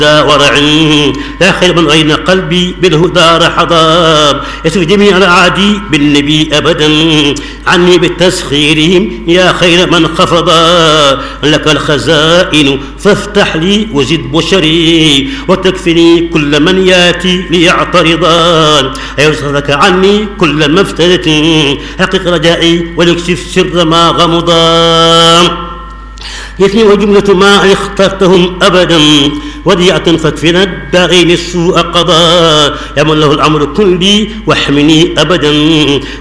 ورع لا خير من غين قلبي بالهدى حضاب يسر جميع الأعادي بالنبي أبدا عني بالتسخيرهم يا خير من خفضا لك الخزائن فافتح لي وزد بشري وتكفني كل من ياتي ليعترضا أيرسلك عني كل ما افتدت حقق رجائي وليكشف سر ما غمضا يثني وجملة ما اخترتهم أبدا وديعة فاكفنا الداعين السوء قضاء يا من له الأمر كلي واحمني أبدا